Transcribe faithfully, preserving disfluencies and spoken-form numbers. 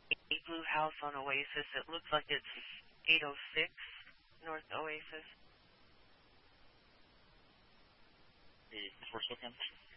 A blue house on Oasis. It looks like it's eight oh six North Oasis. The first look in?